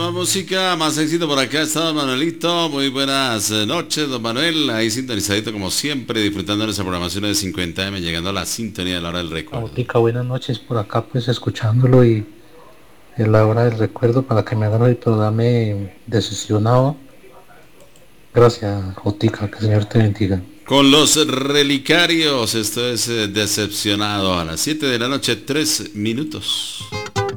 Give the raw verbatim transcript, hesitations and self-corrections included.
más música, más éxito por acá está don Manuelito. Muy buenas noches, don Manuel. Ahí sintonizadito como siempre, disfrutando de nuestra programación de cincuenta eme, llegando a la sintonía de la hora del recuerdo. Autica, buenas noches por acá, pues escuchándolo y en la hora del recuerdo para que me hagan el programa decepcionado. Gracias, Autica, que el Señor te bendiga. Con los relicarios, esto es eh, Decepcionado a las siete de la noche, tres minutos.